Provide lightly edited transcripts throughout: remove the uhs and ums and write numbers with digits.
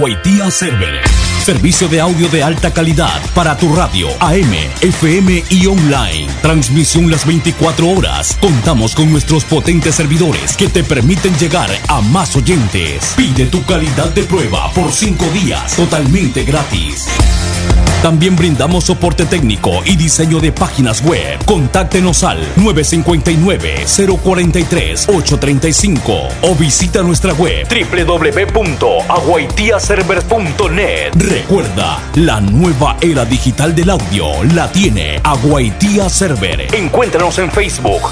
Agüitía Server. Servicio de audio de alta calidad para tu radio, AM, FM y online. Transmisión las 24 horas. Contamos con nuestros potentes servidores que te permiten llegar a más oyentes. Pide tu calidad de prueba por 5 días, totalmente gratis. También brindamos soporte técnico y diseño de páginas web. Contáctenos al 959-043-835 o visita nuestra web www.aguaitiaserver.net. Recuerda, la nueva era digital del audio la tiene Agüitía Server. Encuéntranos en Facebook.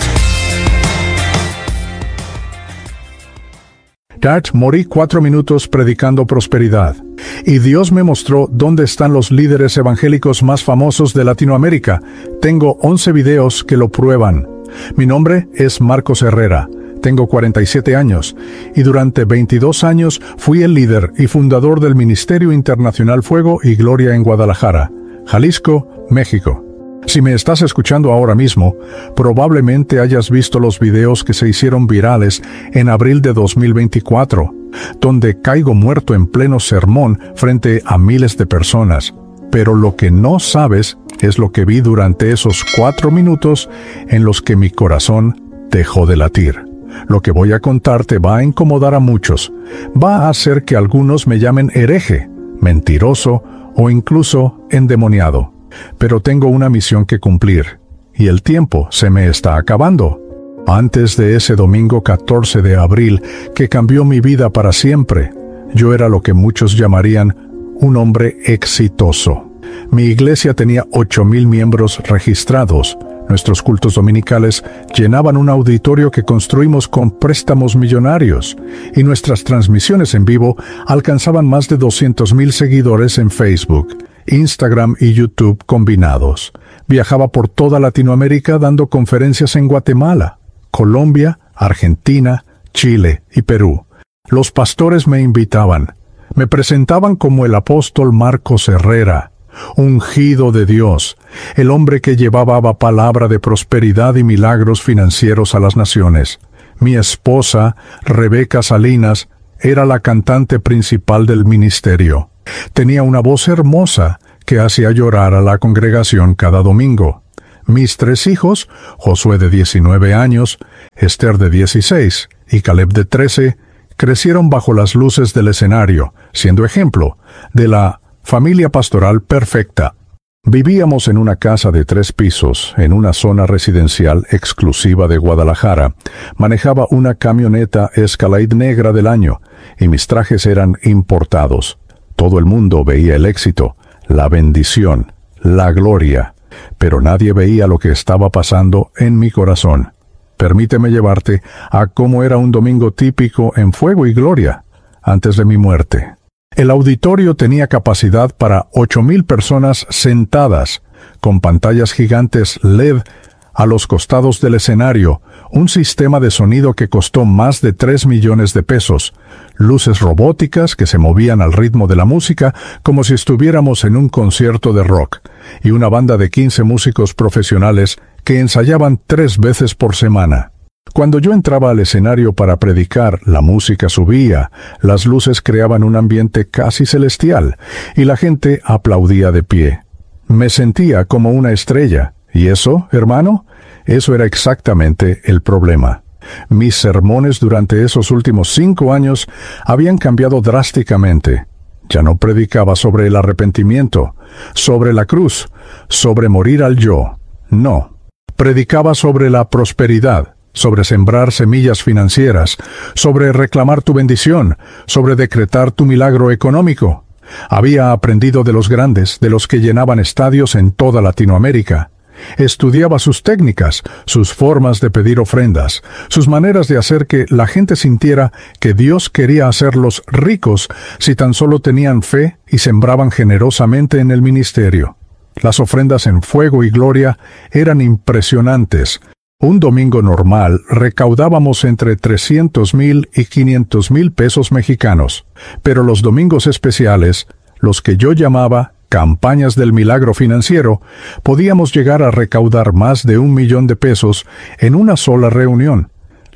Dart, morí 4 minutos predicando prosperidad. Y Dios me mostró dónde están los líderes evangélicos más famosos de Latinoamérica. Tengo 11 videos que lo prueban. Mi nombre es Marcos Herrera. Tengo 47 años y durante 22 años fui el líder y fundador del Ministerio Internacional Fuego y Gloria en Guadalajara, Jalisco, México. Si me estás escuchando ahora mismo, probablemente hayas visto los videos que se hicieron virales en abril de 2024, donde caigo muerto en pleno sermón frente a miles de personas. Pero lo que no sabes es lo que vi durante esos 4 minutos en los que mi corazón dejó de latir. Lo que voy a contarte va a incomodar a muchos. Va a hacer que algunos me llamen hereje, mentiroso o incluso endemoniado. Pero tengo una misión que cumplir, y el tiempo se me está acabando. Antes de ese domingo 14 de abril que cambió mi vida para siempre, yo era lo que muchos llamarían un hombre exitoso. Mi iglesia tenía 8,000 miembros registrados. Nuestros cultos dominicales llenaban un auditorio que construimos con préstamos millonarios, y nuestras transmisiones en vivo alcanzaban más de 200,000 seguidores en Facebook, Instagram y YouTube combinados. Viajaba por toda Latinoamérica dando conferencias en Guatemala, Colombia, Argentina, Chile y Perú. Los pastores me invitaban. Me presentaban como el apóstol Marcos Herrera, ungido de Dios, el hombre que llevaba palabra de prosperidad y milagros financieros a las naciones. Mi esposa, Rebeca Salinas, era la cantante principal del ministerio. Tenía una voz hermosa que hacía llorar a la congregación cada domingo. Mis 3 hijos, Josué de 19 años, Esther de 16 y Caleb de 13, crecieron bajo las luces del escenario, siendo ejemplo de la familia pastoral perfecta. Vivíamos en una casa de 3 pisos, en una zona residencial exclusiva de Guadalajara. Manejaba una camioneta Escalade negra del año, y mis trajes eran importados. Todo el mundo veía el éxito, la bendición, la gloria, pero nadie veía lo que estaba pasando en mi corazón. Permíteme llevarte a cómo era un domingo típico en Fuego y Gloria, antes de mi muerte. El auditorio tenía capacidad para 8,000 personas sentadas, con pantallas gigantes LED a los costados del escenario, un sistema de sonido que costó más de 3 millones de pesos, luces robóticas que se movían al ritmo de la música como si estuviéramos en un concierto de rock, y una banda de 15 músicos profesionales que ensayaban 3 veces por semana. Cuando yo entraba al escenario para predicar, la música subía, las luces creaban un ambiente casi celestial, y la gente aplaudía de pie. Me sentía como una estrella, y eso, hermano, eso era exactamente el problema. Mis sermones durante esos últimos 5 años habían cambiado drásticamente. Ya no predicaba sobre el arrepentimiento, sobre la cruz, sobre morir al yo. No. Predicaba sobre la prosperidad, sobre sembrar semillas financieras, sobre reclamar tu bendición, sobre decretar tu milagro económico. Había aprendido de los grandes, de los que llenaban estadios en toda Latinoamérica. Estudiaba sus técnicas, sus formas de pedir ofrendas, sus maneras de hacer que la gente sintiera que Dios quería hacerlos ricos si tan solo tenían fe y sembraban generosamente en el ministerio. Las ofrendas en Fuego y Gloria eran impresionantes. Un domingo normal recaudábamos entre 300,000 y 500,000 pesos mexicanos, pero los domingos especiales, los que yo llamaba campañas del milagro financiero, podíamos llegar a recaudar más de 1 millón de pesos en una sola reunión.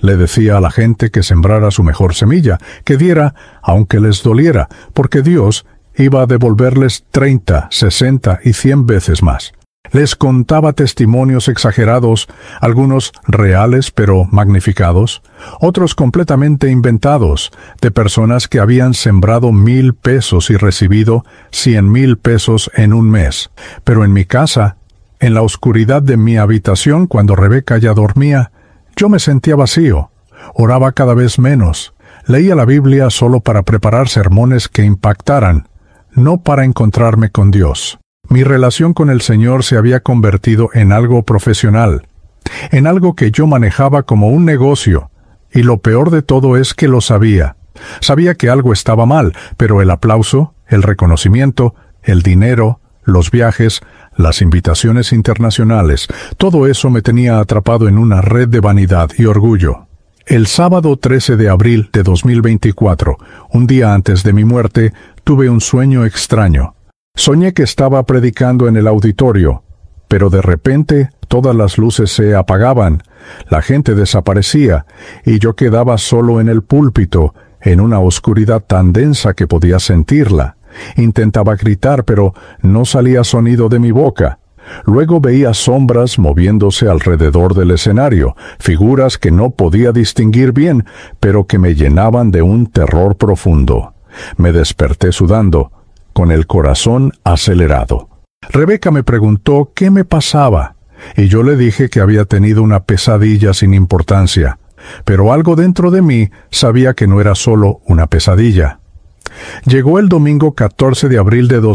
Le decía a la gente que sembrara su mejor semilla, que diera, aunque les doliera, porque Dios iba a devolverles 30, 60 y 100 veces más. Les contaba testimonios exagerados, algunos reales pero magnificados, otros completamente inventados, de personas que habían sembrado 1,000 pesos y recibido 100,000 pesos en un mes. Pero en mi casa, en la oscuridad de mi habitación, cuando Rebeca ya dormía, yo me sentía vacío, oraba cada vez menos, leía la Biblia solo para preparar sermones que impactaran, no para encontrarme con Dios. Mi relación con el Señor se había convertido en algo profesional, en algo que yo manejaba como un negocio, y lo peor de todo es que lo sabía. Sabía que algo estaba mal, pero el aplauso, el reconocimiento, el dinero, los viajes, las invitaciones internacionales, todo eso me tenía atrapado en una red de vanidad y orgullo. El sábado 13 de abril de 2024, un día antes de mi muerte, tuve un sueño extraño. Soñé que estaba predicando en el auditorio, pero de repente todas las luces se apagaban, la gente desaparecía, y yo quedaba solo en el púlpito, en una oscuridad tan densa que podía sentirla. Intentaba gritar, pero no salía sonido de mi boca. Luego veía sombras moviéndose alrededor del escenario, figuras que no podía distinguir bien, pero que me llenaban de un terror profundo. Me desperté sudando, con el corazón acelerado. Rebeca me preguntó qué me pasaba, y yo le dije que había tenido una pesadilla sin importancia, pero algo dentro de mí sabía que no era solo una pesadilla. Llegó el domingo 14 de abril de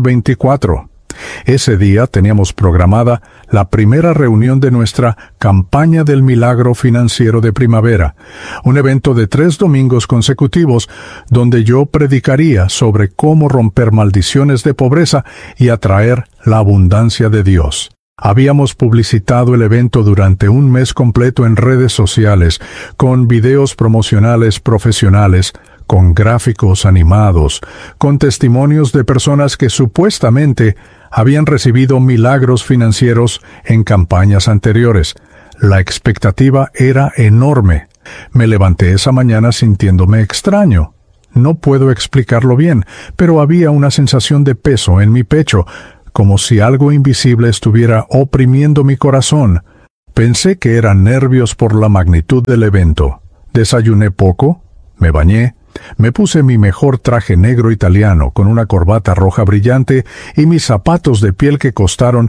2024. Ese día teníamos programada la primera reunión de nuestra Campaña del Milagro Financiero de Primavera, un evento de 3 domingos consecutivos donde yo predicaría sobre cómo romper maldiciones de pobreza y atraer la abundancia de Dios. Habíamos publicitado el evento durante un mes completo en redes sociales, con videos promocionales profesionales, con gráficos animados, con testimonios de personas que supuestamente habían recibido milagros financieros en campañas anteriores. La expectativa era enorme. Me levanté esa mañana sintiéndome extraño. No puedo explicarlo bien, pero había una sensación de peso en mi pecho, como si algo invisible estuviera oprimiendo mi corazón. Pensé que eran nervios por la magnitud del evento. Desayuné poco, me bañé, me puse mi mejor traje negro italiano con una corbata roja brillante y mis zapatos de piel que costaron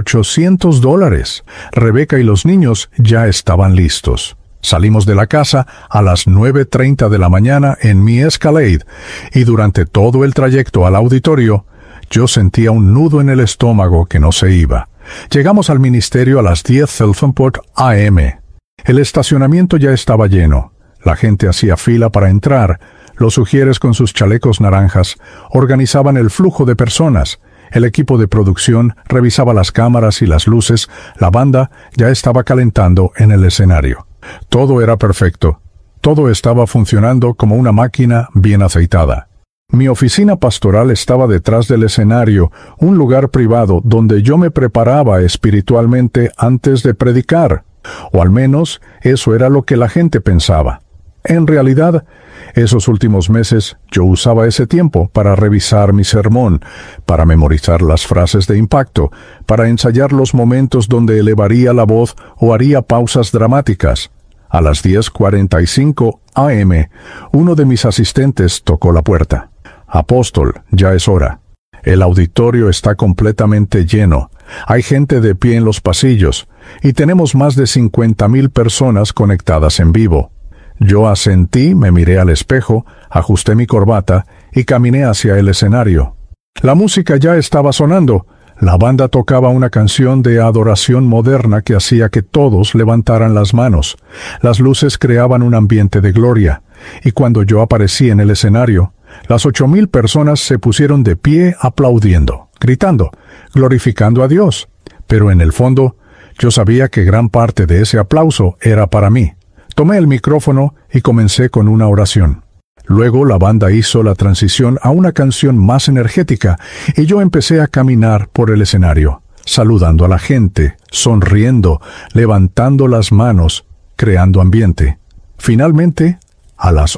$800. Rebeca y los niños ya estaban listos. Salimos de la casa a las 9:30 de la mañana en mi Escalade, y durante todo el trayecto al auditorio, yo sentía un nudo en el estómago que no se iba. Llegamos al ministerio a las 10 Selfenport AM. El estacionamiento ya estaba lleno. La gente hacía fila para entrar. Los ujieres con sus chalecos naranjas organizaban el flujo de personas. El equipo de producción revisaba las cámaras y las luces. La banda ya estaba calentando en el escenario. Todo era perfecto. Todo estaba funcionando como una máquina bien aceitada. Mi oficina pastoral estaba detrás del escenario, un lugar privado donde yo me preparaba espiritualmente antes de predicar. O al menos eso era lo que la gente pensaba. En realidad, esos últimos meses yo usaba ese tiempo para revisar mi sermón, para memorizar las frases de impacto, para ensayar los momentos donde elevaría la voz o haría pausas dramáticas. A las 10:45 AM, uno de mis asistentes tocó la puerta. «Apóstol, ya es hora. El auditorio está completamente lleno. Hay gente de pie en los pasillos, y tenemos más de 50,000 personas conectadas en vivo». Yo asentí, me miré al espejo, ajusté mi corbata y caminé hacia el escenario. La música ya estaba sonando. La banda tocaba una canción de adoración moderna que hacía que todos levantaran las manos. Las luces creaban un ambiente de gloria, y cuando yo aparecí en el escenario, las 8,000 personas se pusieron de pie aplaudiendo, gritando, glorificando a Dios. Pero en el fondo, yo sabía que gran parte de ese aplauso era para mí. Tomé el micrófono y comencé con una oración. Luego la banda hizo la transición a una canción más energética y yo empecé a caminar por el escenario, saludando a la gente, sonriendo, levantando las manos, creando ambiente. Finalmente, a las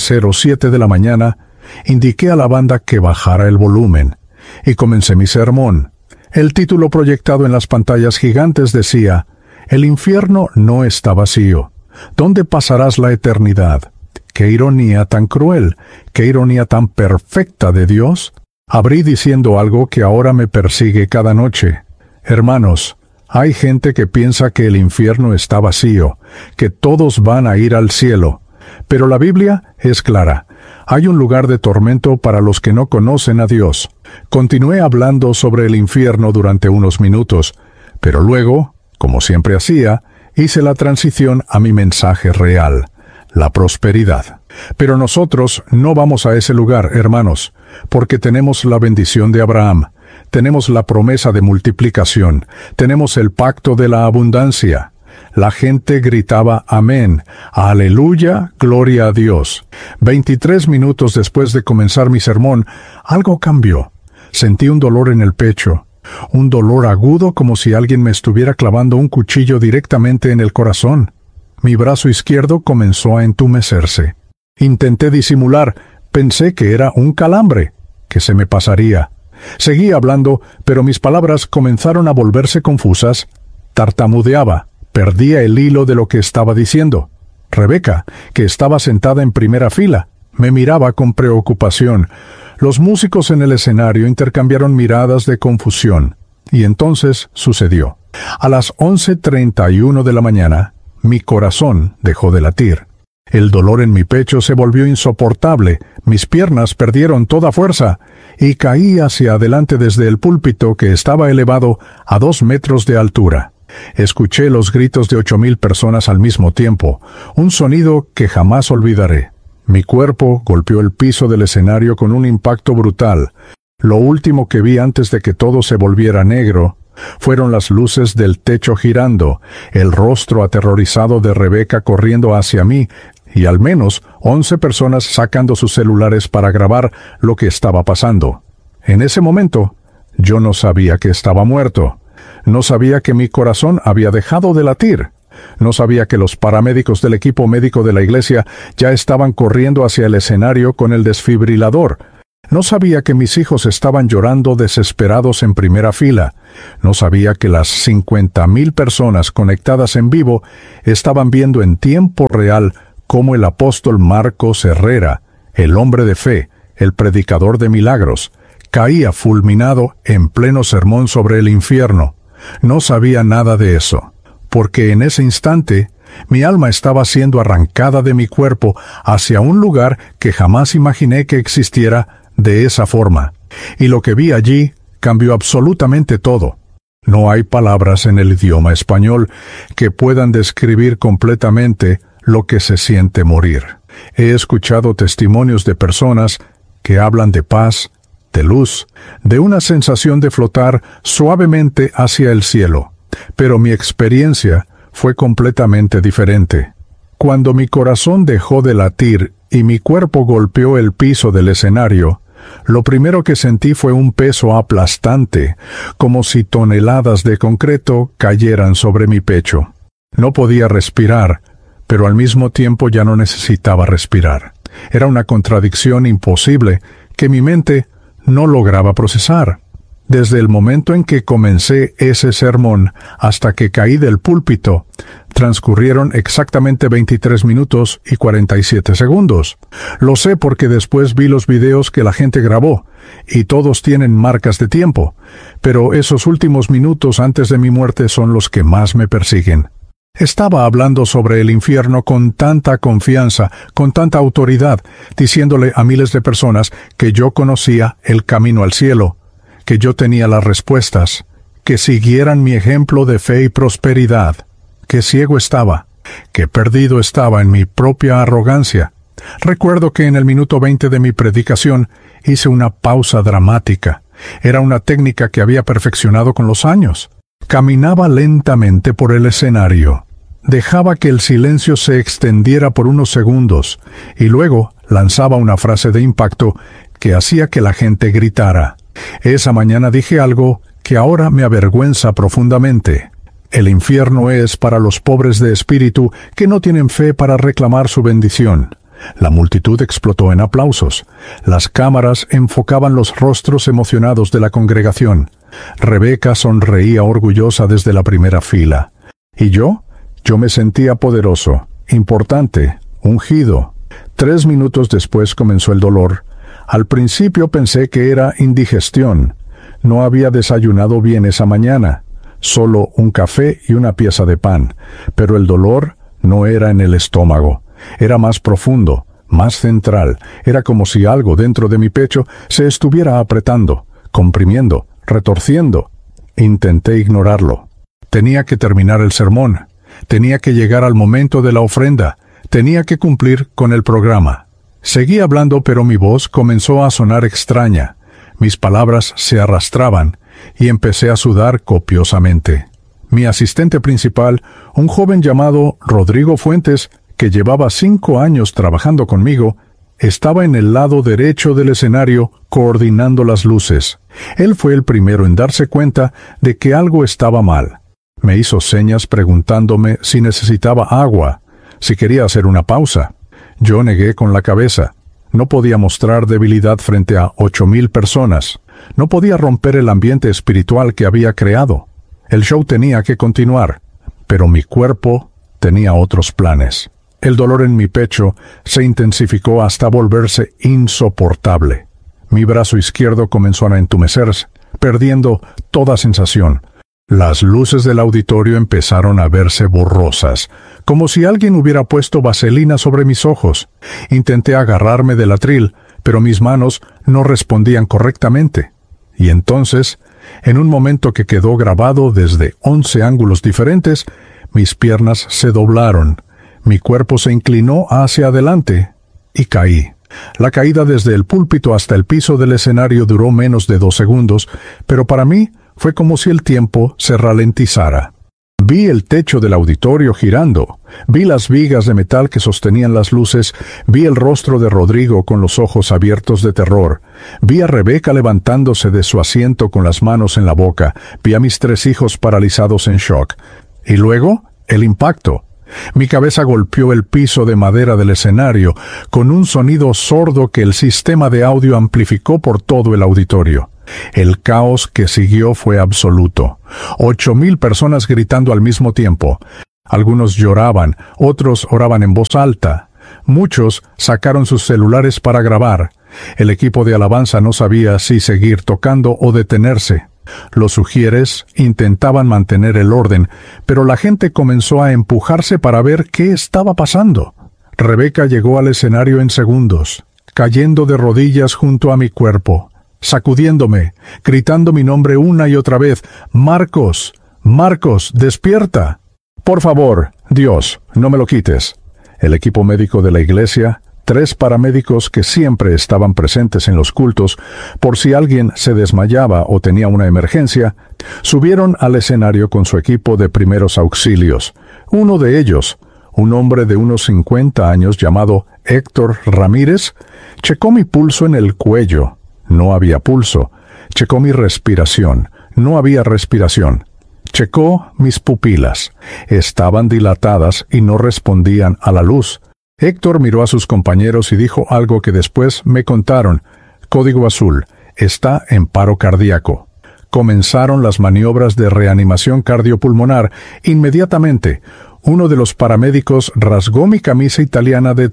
11:07 de la mañana, indiqué a la banda que bajara el volumen, y comencé mi sermón. El título proyectado en las pantallas gigantes decía: «El infierno no está vacío. ¿Dónde pasarás la eternidad?». ¡Qué ironía tan cruel! ¡Qué ironía tan perfecta de Dios! Abrí diciendo algo que ahora me persigue cada noche. Hermanos, hay gente que piensa que el infierno está vacío, que todos van a ir al cielo. Pero la Biblia es clara. Hay un lugar de tormento para los que no conocen a Dios. Continué hablando sobre el infierno durante unos minutos, pero luego, como siempre hacía, hice la transición a mi mensaje real, la prosperidad. Pero nosotros no vamos a ese lugar, hermanos, porque tenemos la bendición de Abraham, tenemos la promesa de multiplicación, tenemos el pacto de la abundancia. La gente gritaba amén, aleluya, gloria a Dios. 23 minutos después de comenzar mi sermón, algo cambió. Sentí un dolor en el pecho, un dolor agudo como si alguien me estuviera clavando un cuchillo directamente en el corazón. Mi brazo izquierdo comenzó a entumecerse. Intenté disimular, pensé que era un calambre, que se me pasaría. Seguí hablando, pero mis palabras comenzaron a volverse confusas. Tartamudeaba. Perdía el hilo de lo que estaba diciendo. Rebeca, que estaba sentada en primera fila, me miraba con preocupación. Los músicos en el escenario intercambiaron miradas de confusión. Y entonces sucedió. A las 11:31 de la mañana, mi corazón dejó de latir. El dolor en mi pecho se volvió insoportable, mis piernas perdieron toda fuerza, y caí hacia adelante desde el púlpito que estaba elevado a 2 metros de altura. Escuché los gritos de 8,000 personas al mismo tiempo, un sonido que jamás olvidaré. Mi cuerpo golpeó el piso del escenario con un impacto brutal. Lo último que vi antes de que todo se volviera negro fueron las luces del techo girando, el rostro aterrorizado de Rebeca corriendo hacia mí, y al menos 11 personas sacando sus celulares para grabar lo que estaba pasando. En ese momento, yo no sabía que estaba muerto. No sabía que mi corazón había dejado de latir. No sabía que los paramédicos del equipo médico de la iglesia ya estaban corriendo hacia el escenario con el desfibrilador. No sabía que mis hijos estaban llorando desesperados en primera fila. No sabía que las 50,000 personas conectadas en vivo estaban viendo en tiempo real cómo el apóstol Marcos Herrera, el hombre de fe, el predicador de milagros, caía fulminado en pleno sermón sobre el infierno. No sabía nada de eso, porque en ese instante mi alma estaba siendo arrancada de mi cuerpo hacia un lugar que jamás imaginé que existiera de esa forma. Y lo que vi allí cambió absolutamente todo. No hay palabras en el idioma español que puedan describir completamente lo que se siente morir. He escuchado testimonios de personas que hablan de paz, de luz, de una sensación de flotar suavemente hacia el cielo. Pero mi experiencia fue completamente diferente. Cuando mi corazón dejó de latir y mi cuerpo golpeó el piso del escenario, lo primero que sentí fue un peso aplastante, como si toneladas de concreto cayeran sobre mi pecho. No podía respirar, pero al mismo tiempo ya no necesitaba respirar. Era una contradicción imposible que mi mente no lograba procesar. Desde el momento en que comencé ese sermón hasta que caí del púlpito, transcurrieron exactamente 23 minutos y 47 segundos. Lo sé porque después vi los videos que la gente grabó, y todos tienen marcas de tiempo, pero esos últimos minutos antes de mi muerte son los que más me persiguen. Estaba hablando sobre el infierno con tanta confianza, con tanta autoridad, diciéndole a miles de personas que yo conocía el camino al cielo, que yo tenía las respuestas, que siguieran mi ejemplo de fe y prosperidad, que ciego estaba, que perdido estaba en mi propia arrogancia. Recuerdo que en el minuto 20 de mi predicación hice una pausa dramática. Era una técnica que había perfeccionado con los años. Caminaba lentamente por el escenario. Dejaba que el silencio se extendiera por unos segundos, y luego lanzaba una frase de impacto que hacía que la gente gritara. Esa mañana dije algo que ahora me avergüenza profundamente. El infierno es para los pobres de espíritu que no tienen fe para reclamar su bendición. La multitud explotó en aplausos. Las cámaras enfocaban los rostros emocionados de la congregación. Rebeca sonreía orgullosa desde la primera fila. ¿Y yo? Yo me sentía poderoso, importante, ungido. 3 minutos después comenzó el dolor. Al principio pensé que era indigestión. No había desayunado bien esa mañana. Solo un café y una pieza de pan. Pero el dolor no era en el estómago. Era más profundo, más central. Era como si algo dentro de mi pecho se estuviera apretando, comprimiendo, retorciendo. Intenté ignorarlo. Tenía que terminar el sermón. Tenía que llegar al momento de la ofrenda. Tenía que cumplir con el programa. Seguí hablando, pero mi voz comenzó a sonar extraña. Mis palabras se arrastraban y empecé a sudar copiosamente. Mi asistente principal, un joven llamado Rodrigo Fuentes, que llevaba 5 años trabajando conmigo, estaba en el lado derecho del escenario coordinando las luces. Él fue el primero en darse cuenta de que algo estaba mal. Me hizo señas preguntándome si necesitaba agua, si quería hacer una pausa. Yo negué con la cabeza. No podía mostrar debilidad frente a 8,000 personas. No podía romper el ambiente espiritual que había creado. El show tenía que continuar, pero mi cuerpo tenía otros planes. El dolor en mi pecho se intensificó hasta volverse insoportable. Mi brazo izquierdo comenzó a entumecerse, perdiendo toda sensación. Las luces del auditorio empezaron a verse borrosas, como si alguien hubiera puesto vaselina sobre mis ojos. Intenté agarrarme del atril, pero mis manos no respondían correctamente. Y entonces, en un momento que quedó grabado desde 11 ángulos diferentes, mis piernas se doblaron, mi cuerpo se inclinó hacia adelante y caí. La caída desde el púlpito hasta el piso del escenario duró menos de 2 segundos, pero para mí fue como si el tiempo se ralentizara. Vi el techo del auditorio girando, vi las vigas de metal que sostenían las luces, vi el rostro de Rodrigo con los ojos abiertos de terror, vi a Rebeca levantándose de su asiento con las manos en la boca, vi a mis 3 hijos paralizados en shock. Y luego, el impacto. Mi cabeza golpeó el piso de madera del escenario con un sonido sordo que el sistema de audio amplificó por todo el auditorio. El caos que siguió fue absoluto. 8,000 personas gritando al mismo tiempo. Algunos lloraban, otros oraban en voz alta. Muchos sacaron sus celulares para grabar. El equipo de alabanza no sabía si seguir tocando o detenerse. Los ujieres intentaban mantener el orden, pero la gente comenzó a empujarse para ver qué estaba pasando. Rebeca llegó al escenario en segundos, cayendo de rodillas junto a mi cuerpo, sacudiéndome, gritando mi nombre una y otra vez: «Marcos, Marcos, despierta». «Por favor, Dios, no me lo quites». El equipo médico de la iglesia, 3 paramédicos que siempre estaban presentes en los cultos, por si alguien se desmayaba o tenía una emergencia, subieron al escenario con su equipo de primeros auxilios. Uno de ellos, un hombre de unos 50 años llamado Héctor Ramírez, checó mi pulso en el cuello. No había pulso. Checó mi respiración. No había respiración. Checó mis pupilas. Estaban dilatadas y no respondían a la luz. Héctor miró a sus compañeros y dijo algo que después me contaron. Código azul. Está en paro cardíaco. Comenzaron las maniobras de reanimación cardiopulmonar. Inmediatamente, uno de los paramédicos rasgó mi camisa italiana de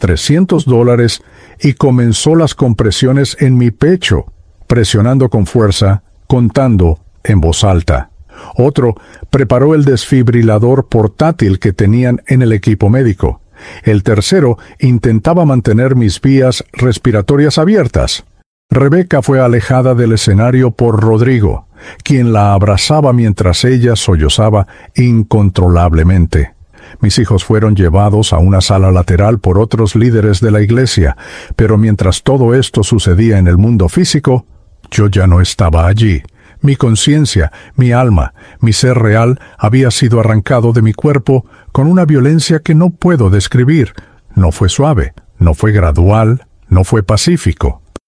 $300 y comenzó las compresiones en mi pecho, presionando con fuerza, contando en voz alta. Otro preparó el desfibrilador portátil que tenían en el equipo médico. El tercero intentaba mantener mis vías respiratorias abiertas. Rebeca fue alejada del escenario por Rodrigo, quien la abrazaba mientras ella sollozaba incontrolablemente. Mis hijos fueron llevados a una sala lateral por otros líderes de la iglesia, pero mientras todo esto sucedía en el mundo físico, yo ya no estaba allí. Mi conciencia, mi alma, mi ser real había sido arrancado de mi cuerpo con una violencia que no puedo describir. No fue suave, no fue gradual, no fue pacífico.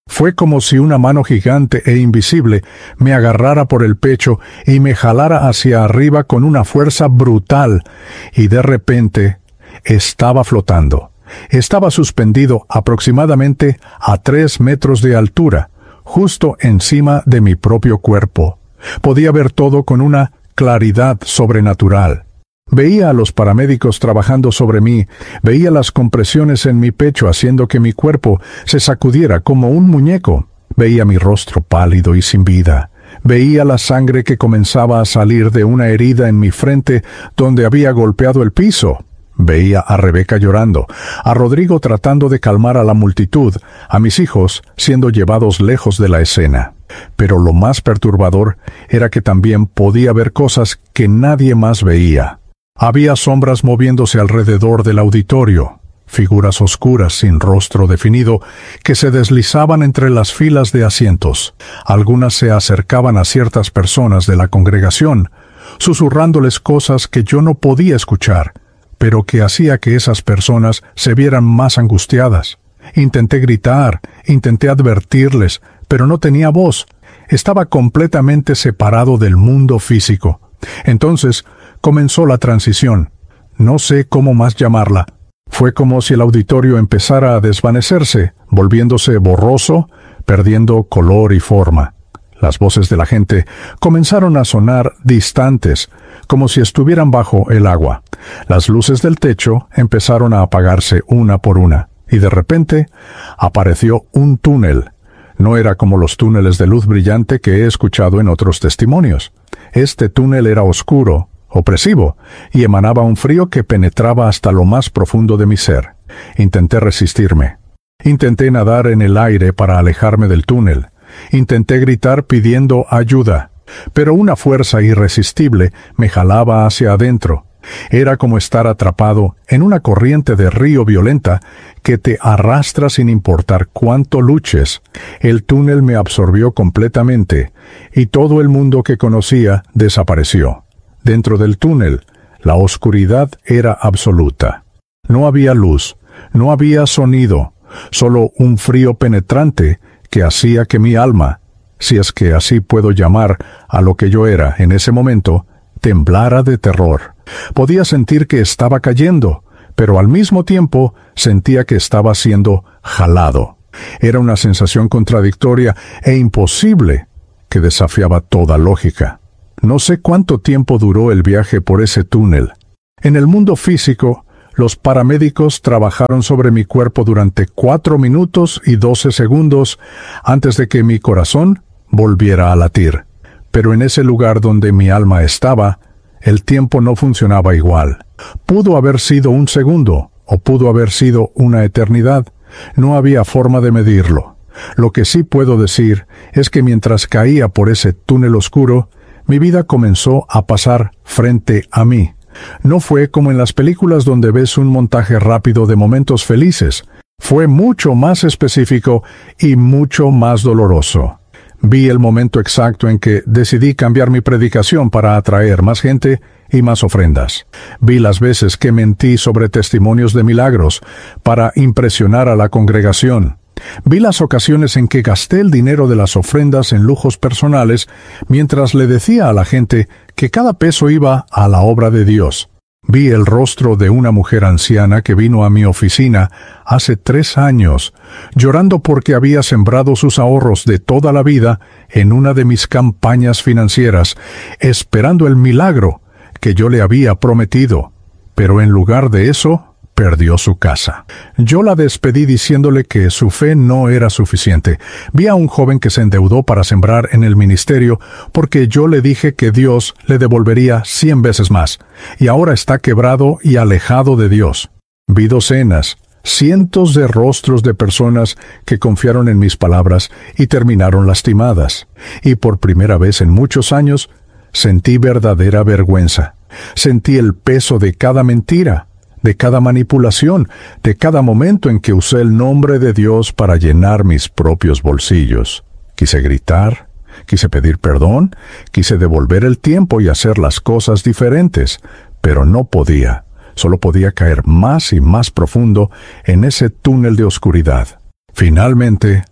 Fue como si una mano gigante e invisible me agarrara por el pecho y me jalara hacia arriba con una fuerza brutal, y de repente estaba flotando. Estaba suspendido aproximadamente a 3 metros de altura, justo encima de mi propio cuerpo. Podía ver todo con una claridad sobrenatural. Veía a los paramédicos trabajando sobre mí, veía las compresiones en mi pecho haciendo que mi cuerpo se sacudiera como un muñeco, veía mi rostro pálido y sin vida, veía la sangre que comenzaba a salir de una herida en mi frente donde había golpeado el piso. Veía a Rebeca llorando, a Rodrigo tratando de calmar a la multitud, a mis hijos siendo llevados lejos de la escena. Pero lo más perturbador era que también podía ver cosas que nadie más veía. Había sombras moviéndose alrededor del auditorio, figuras oscuras sin rostro definido que se deslizaban entre las filas de asientos. Algunas se acercaban a ciertas personas de la congregación, susurrándoles cosas que yo no podía escuchar, pero que hacía que esas personas se vieran más angustiadas. Intenté gritar, intenté advertirles, pero no tenía voz. Estaba completamente separado del mundo físico. Entonces comenzó la transición. No sé cómo más llamarla. Fue como si el auditorio empezara a desvanecerse, volviéndose borroso, perdiendo color y forma. Las voces de la gente comenzaron a sonar distantes, como si estuvieran bajo el agua. Las luces del techo empezaron a apagarse una por una, y de repente apareció un túnel. No era como los túneles de luz brillante que he escuchado en otros testimonios. Este túnel era oscuro, opresivo, y emanaba un frío que penetraba hasta lo más profundo de mi ser. Intenté resistirme. Intenté nadar en el aire para alejarme del túnel. Intenté gritar pidiendo ayuda, pero una fuerza irresistible me jalaba hacia adentro. Era como estar atrapado en una corriente de río violenta que te arrastra sin importar cuánto luches. El túnel me absorbió completamente, y todo el mundo que conocía desapareció. Dentro del túnel, la oscuridad era absoluta. No había luz, no había sonido, solo un frío penetrante que hacía que mi alma, si es que así puedo llamar a lo que yo era en ese momento, temblara de terror. Podía sentir que estaba cayendo, pero al mismo tiempo sentía que estaba siendo jalado. Era una sensación contradictoria e imposible que desafiaba toda lógica. No sé cuánto tiempo duró el viaje por ese túnel. En el mundo físico, los paramédicos trabajaron sobre mi cuerpo durante 4 minutos y 12 segundos antes de que mi corazón volviera a latir. Pero en ese lugar donde mi alma estaba, el tiempo no funcionaba igual. Pudo haber sido un segundo, o pudo haber sido una eternidad. No había forma de medirlo. Lo que sí puedo decir es que mientras caía por ese túnel oscuro, mi vida comenzó a pasar frente a mí. No fue como en las películas donde ves un montaje rápido de momentos felices. Fue mucho más específico y mucho más doloroso. Vi el momento exacto en que decidí cambiar mi predicación para atraer más gente y más ofrendas. Vi las veces que mentí sobre testimonios de milagros para impresionar a la congregación. Vi las ocasiones en que gasté el dinero de las ofrendas en lujos personales mientras le decía a la gente que cada peso iba a la obra de Dios. Vi el rostro de una mujer anciana que vino a mi oficina hace 3 años, llorando porque había sembrado sus ahorros de toda la vida en una de mis campañas financieras, esperando el milagro que yo le había prometido. Pero en lugar de eso, perdió su casa. Yo la despedí diciéndole que su fe no era suficiente. Vi a un joven que se endeudó para sembrar en el ministerio porque yo le dije que Dios le devolvería 100 veces más, y ahora está quebrado y alejado de Dios. Vi docenas, cientos de rostros de personas que confiaron en mis palabras y terminaron lastimadas. Y por primera vez en muchos años, sentí verdadera vergüenza. Sentí el peso de cada mentira, de cada manipulación, de cada momento en que usé el nombre de Dios para llenar mis propios bolsillos. Quise gritar, quise pedir perdón, quise devolver el tiempo y hacer las cosas diferentes, pero no podía. Solo podía caer más y más profundo en ese túnel de oscuridad. Finalmente,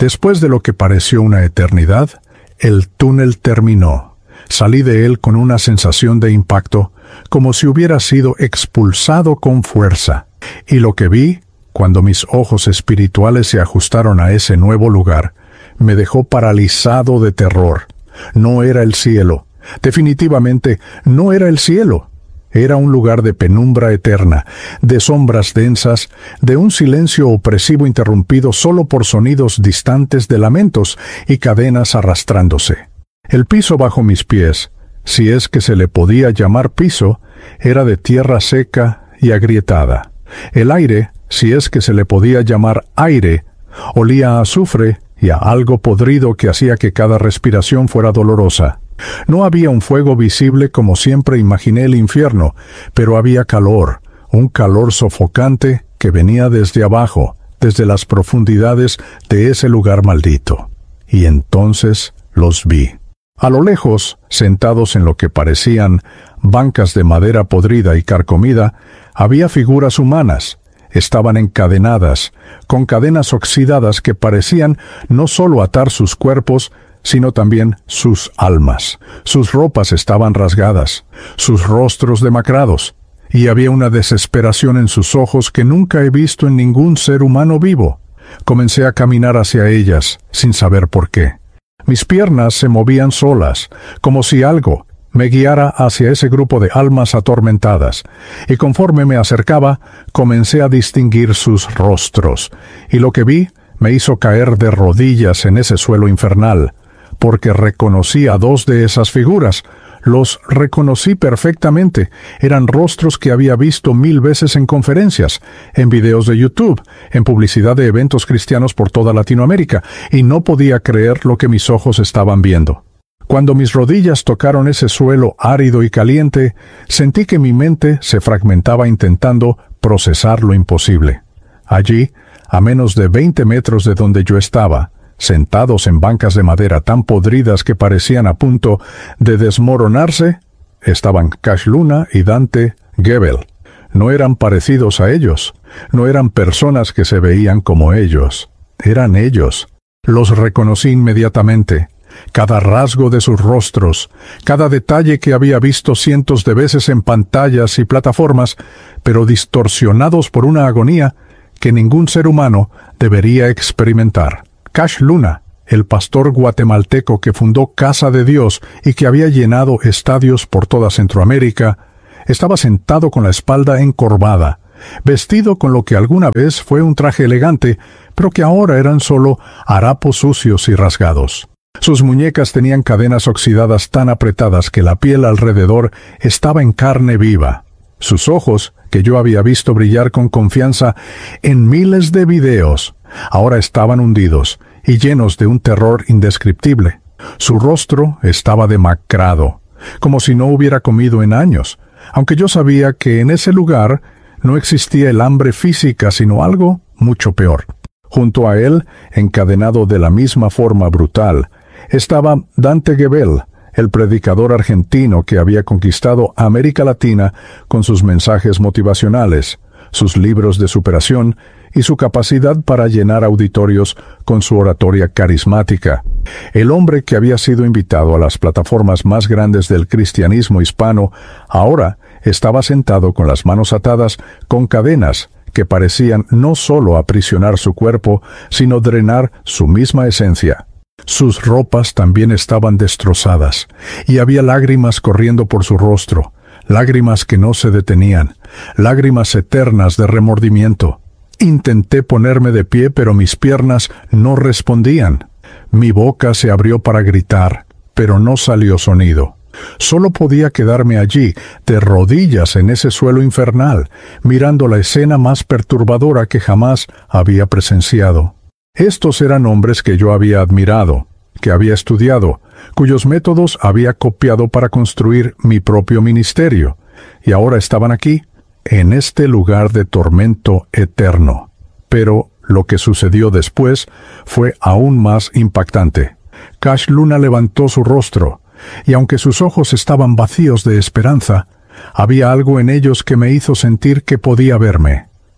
Después de lo que pareció una eternidad, el túnel terminó. Salí de él con una sensación de impacto, como si hubiera sido expulsado con fuerza. Y lo que vi, cuando mis ojos espirituales se ajustaron a ese nuevo lugar, me dejó paralizado de terror. No era el cielo. Definitivamente no era el cielo. Era un lugar de penumbra eterna, de sombras densas, de un silencio opresivo interrumpido solo por sonidos distantes de lamentos y cadenas arrastrándose. El piso bajo mis pies, si es que se le podía llamar piso, era de tierra seca y agrietada. El aire, si es que se le podía llamar aire, olía a azufre y a algo podrido que hacía que cada respiración fuera dolorosa. No había un fuego visible como siempre imaginé el infierno, pero había calor, un calor sofocante que venía desde abajo, desde las profundidades de ese lugar maldito. Y entonces los vi. A lo lejos, sentados en lo que parecían bancas de madera podrida y carcomida, había figuras humanas. Estaban encadenadas, con cadenas oxidadas que parecían no solo atar sus cuerpos, sino también sus almas. Sus ropas estaban rasgadas, sus rostros demacrados, y había una desesperación en sus ojos que nunca he visto en ningún ser humano vivo. Comencé a caminar hacia ellas, sin saber por qué. Mis piernas se movían solas, como si algo me guiara hacia ese grupo de almas atormentadas, y conforme me acercaba, comencé a distinguir sus rostros, y lo que vi me hizo caer de rodillas en ese suelo infernal, porque reconocí a dos de esas figuras. Los reconocí perfectamente. Eran rostros que había visto 1000 veces en conferencias, en videos de YouTube, en publicidad de eventos cristianos por toda Latinoamérica, y no podía creer lo que mis ojos estaban viendo. Cuando mis rodillas tocaron ese suelo árido y caliente, sentí que mi mente se fragmentaba intentando procesar lo imposible. Allí, a menos de 20 metros de donde yo estaba, sentados en bancas de madera tan podridas que parecían a punto de desmoronarse, estaban Cash Luna y Dante Gebel. No eran parecidos a ellos, no eran personas que se veían como ellos, eran ellos. Los reconocí inmediatamente. Cada rasgo de sus rostros, cada detalle que había visto cientos de veces en pantallas y plataformas, pero distorsionados por una agonía que ningún ser humano debería experimentar. Cash Luna, el pastor guatemalteco que fundó Casa de Dios y que había llenado estadios por toda Centroamérica, estaba sentado con la espalda encorvada, vestido con lo que alguna vez fue un traje elegante, pero que ahora eran solo harapos sucios y rasgados. Sus muñecas tenían cadenas oxidadas tan apretadas que la piel alrededor estaba en carne viva. Sus ojos, que yo había visto brillar con confianza en miles de videos, ahora estaban hundidos y llenos de un terror indescriptible. Su rostro estaba demacrado, como si no hubiera comido en años, aunque yo sabía que en ese lugar no existía el hambre física, sino algo mucho peor. Junto a él, encadenado de la misma forma brutal, estaba Dante Gebel, el predicador argentino que había conquistado América Latina con sus mensajes motivacionales, sus libros de superación y su capacidad para llenar auditorios con su oratoria carismática. El hombre que había sido invitado a las plataformas más grandes del cristianismo hispano, ahora estaba sentado con las manos atadas con cadenas que parecían no solo aprisionar su cuerpo, sino drenar su misma esencia. Sus ropas también estaban destrozadas, y había lágrimas corriendo por su rostro, lágrimas que no se detenían, lágrimas eternas de remordimiento. Intenté ponerme de pie, pero mis piernas no respondían. Mi boca se abrió para gritar, pero no salió sonido. Solo podía quedarme allí, de rodillas en ese suelo infernal, mirando la escena más perturbadora que jamás había presenciado. Estos eran hombres que yo había admirado, que había estudiado, cuyos métodos había copiado para construir mi propio ministerio, y ahora estaban aquí, en este lugar de tormento eterno. Pero lo que sucedió después fue aún más impactante. Cash Luna levantó su rostro, y aunque sus ojos estaban vacíos de esperanza, había algo en ellos que me hizo sentir que podía verme.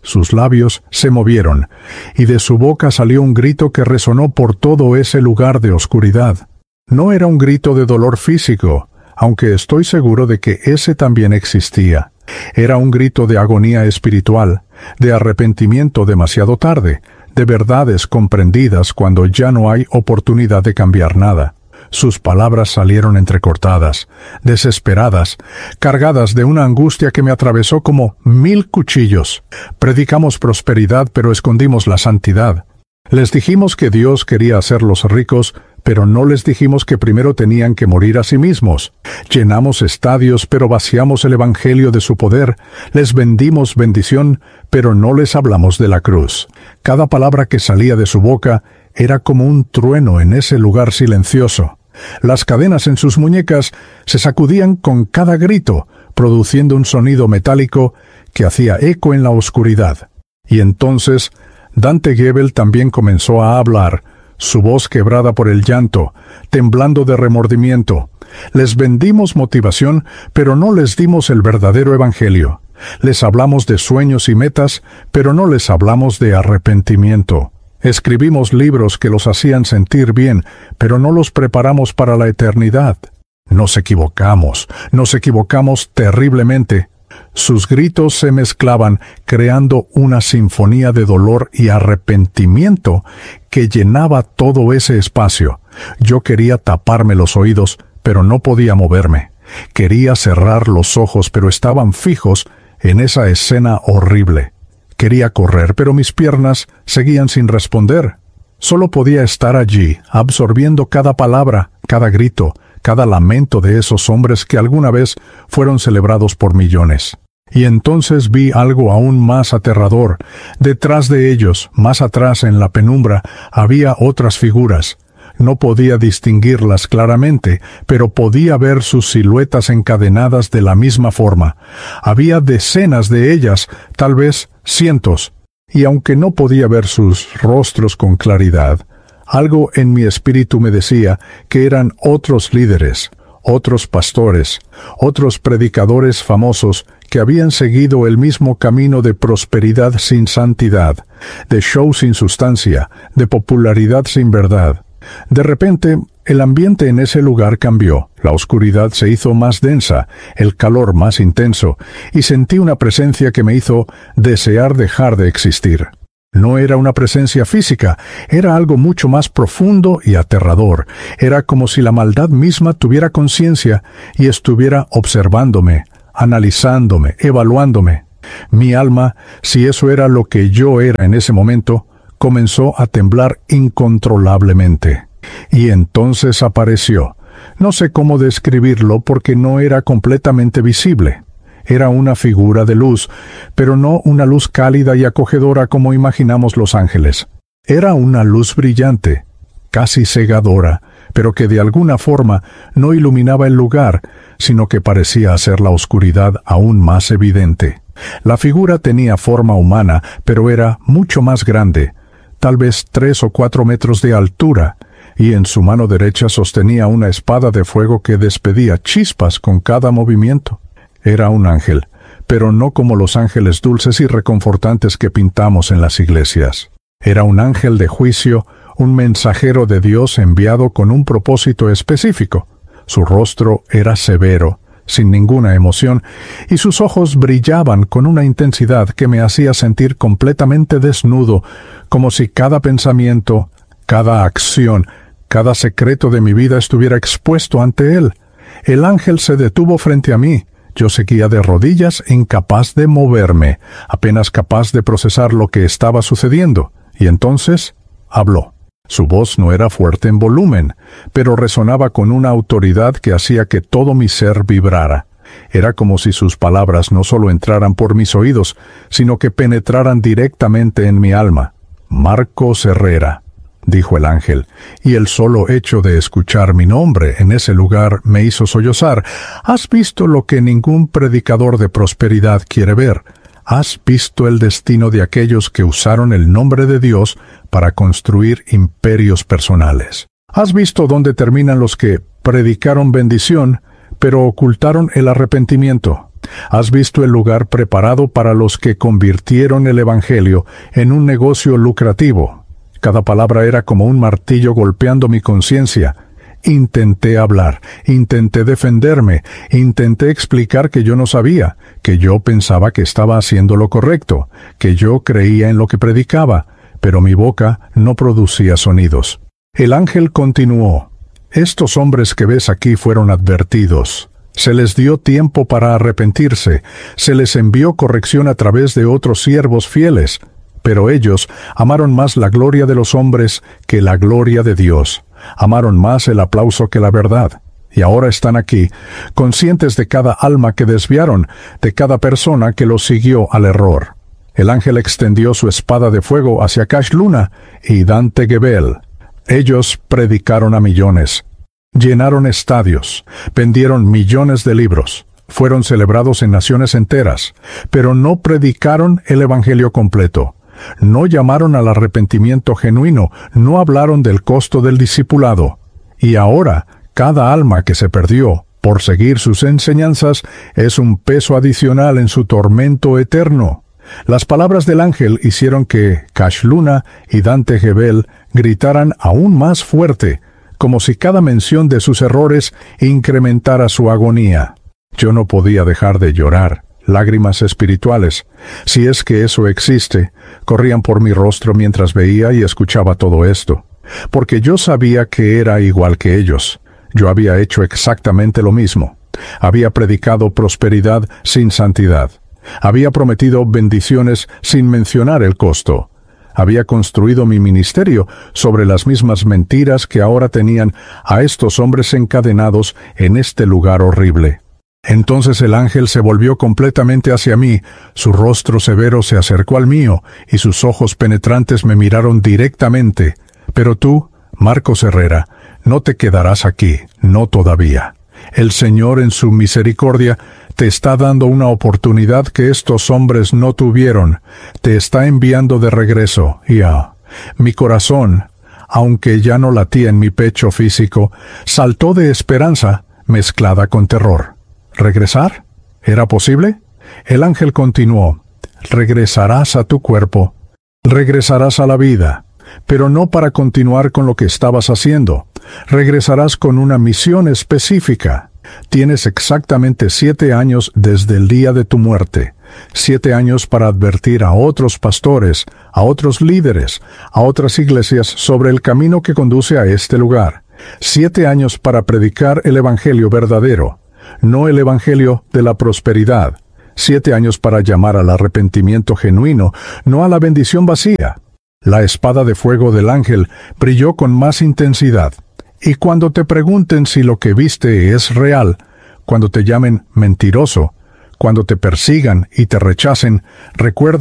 Sus labios se movieron, y de su boca salió un grito que resonó por todo ese lugar de oscuridad. No era un grito de dolor físico, aunque estoy seguro de que ese también existía. Era un grito de agonía espiritual, de arrepentimiento demasiado tarde, de verdades comprendidas cuando ya no hay oportunidad de cambiar nada. Sus palabras salieron entrecortadas, desesperadas, cargadas de una angustia que me atravesó como 1000 cuchillos. Predicamos prosperidad, pero escondimos la santidad. Les dijimos que Dios quería hacerlos ricos, pero no les dijimos que primero tenían que morir a sí mismos. Llenamos estadios, pero vaciamos el evangelio de su poder. Les vendimos bendición, pero no les hablamos de la cruz. Cada palabra que salía de su boca era como un trueno en ese lugar silencioso. Las cadenas en sus muñecas se sacudían con cada grito, produciendo un sonido metálico que hacía eco en la oscuridad. Y entonces Dante Gebel también comenzó a hablar, su voz quebrada por el llanto, temblando de remordimiento. Les vendimos motivación, pero no les dimos el verdadero evangelio. Les hablamos de sueños y metas, pero no les hablamos de arrepentimiento. Escribimos libros que los hacían sentir bien, pero no los preparamos para la eternidad. Nos equivocamos terriblemente. Sus gritos se mezclaban, creando una sinfonía de dolor y arrepentimiento que llenaba todo ese espacio. Yo quería taparme los oídos, pero no podía moverme. Quería cerrar los ojos, pero estaban fijos en esa escena horrible. Quería correr, pero mis piernas seguían sin responder. Solo podía estar allí, absorbiendo cada palabra, cada grito, cada lamento de esos hombres que alguna vez fueron celebrados por millones. Y entonces vi algo aún más aterrador. Detrás de ellos, más atrás en la penumbra, había otras figuras. No podía distinguirlas claramente, pero podía ver sus siluetas encadenadas de la misma forma. Había decenas de ellas, tal vez cientos. Y aunque no podía ver sus rostros con claridad, algo en mi espíritu me decía que eran otros líderes, otros pastores, otros predicadores famosos que habían seguido el mismo camino de prosperidad sin santidad, de show sin sustancia, de popularidad sin verdad. De repente, el ambiente en ese lugar cambió. La oscuridad se hizo más densa, el calor más intenso, y sentí una presencia que me hizo desear dejar de existir. No era una presencia física, era algo mucho más profundo y aterrador. Era como si la maldad misma tuviera conciencia y estuviera observándome, analizándome, evaluándome. Mi alma, si eso era lo que yo era en ese momento, comenzó a temblar incontrolablemente. Y entonces apareció. No sé cómo describirlo porque no era completamente visible. Era una figura de luz, pero no una luz cálida y acogedora como imaginamos los ángeles. Era una luz brillante, casi cegadora, pero que de alguna forma no iluminaba el lugar, sino que parecía hacer la oscuridad aún más evidente. La figura tenía forma humana, pero era mucho más grande, tal vez 3 o 4 metros de altura, y en su mano derecha sostenía una espada de fuego que despedía chispas con cada movimiento. Era un ángel, pero no como los ángeles dulces y reconfortantes que pintamos en las iglesias. Era un ángel de juicio, un mensajero de Dios enviado con un propósito específico. Su rostro era severo, sin ninguna emoción, y sus ojos brillaban con una intensidad que me hacía sentir completamente desnudo, como si cada pensamiento, cada acción, cada secreto de mi vida estuviera expuesto ante él. El ángel se detuvo frente a mí. Yo seguía de rodillas, incapaz de moverme, apenas capaz de procesar lo que estaba sucediendo, y entonces habló. Su voz no era fuerte en volumen, pero resonaba con una autoridad que hacía que todo mi ser vibrara. Era como si sus palabras no solo entraran por mis oídos, sino que penetraran directamente en mi alma. Marcos Herrera, dijo el ángel, y el solo hecho de escuchar mi nombre en ese lugar me hizo sollozar. ¿Has visto lo que ningún predicador de prosperidad quiere ver? ¿Has visto el destino de aquellos que usaron el nombre de Dios para construir imperios personales? ¿Has visto dónde terminan los que predicaron bendición, pero ocultaron el arrepentimiento? Has visto el lugar preparado para los que convirtieron el Evangelio en un negocio lucrativo. Cada palabra era como un martillo golpeando mi conciencia. Intenté hablar, intenté defenderme, intenté explicar que yo no sabía, que yo pensaba que estaba haciendo lo correcto, que yo creía en lo que predicaba, pero mi boca no producía sonidos. El ángel continuó: estos hombres que ves aquí fueron advertidos. Se les dio tiempo para arrepentirse, se les envió corrección a través de otros siervos fieles, pero ellos amaron más la gloria de los hombres que la gloria de Dios. Amaron más el aplauso que la verdad. Y ahora están aquí, conscientes de cada alma que desviaron, de cada persona que los siguió al error. El ángel extendió su espada de fuego hacia Cashluna y Dante Gebel. Ellos predicaron a millones. Llenaron estadios, vendieron millones de libros, fueron celebrados en naciones enteras, pero no predicaron el Evangelio completo. No llamaron al arrepentimiento genuino, no hablaron del costo del discipulado. Y ahora, cada alma que se perdió por seguir sus enseñanzas es un peso adicional en su tormento eterno. Las palabras del ángel hicieron que Cashluna y Dante Gebel gritaran aún más fuerte, como si cada mención de sus errores incrementara su agonía. Yo no podía dejar de llorar. Lágrimas espirituales, si es que eso existe, corrían por mi rostro mientras veía y escuchaba todo esto, porque yo sabía que era igual que ellos. Yo había hecho exactamente lo mismo. Había predicado prosperidad sin santidad. Había prometido bendiciones sin mencionar el costo. Había construido mi ministerio sobre las mismas mentiras que ahora tenían a estos hombres encadenados en este lugar horrible. Entonces el ángel se volvió completamente hacia mí, su rostro severo se acercó al mío, y sus ojos penetrantes me miraron directamente. Pero tú, Marcos Herrera, no te quedarás aquí, no todavía. El Señor en su misericordia te está dando una oportunidad que estos hombres no tuvieron. Te está enviando de regreso, mi corazón, aunque ya no latía en mi pecho físico, saltó de esperanza mezclada con terror. ¿Regresar? ¿Era posible? El ángel continuó: regresarás a tu cuerpo, regresarás a la vida, pero no para continuar con lo que estabas haciendo. Regresarás con una misión específica. Tienes exactamente 7 años desde el día de tu muerte. 7 años para advertir a otros pastores, a otros líderes, a otras iglesias sobre el camino que conduce a este lugar. 7 años para predicar el evangelio verdadero, no el evangelio de la prosperidad. 7 años para llamar al arrepentimiento genuino, no a la bendición vacía. La espada de fuego del ángel brilló con más intensidad. Y cuando te pregunten si lo que viste es real, cuando te llamen mentiroso, cuando te persigan y te rechacen, recuerda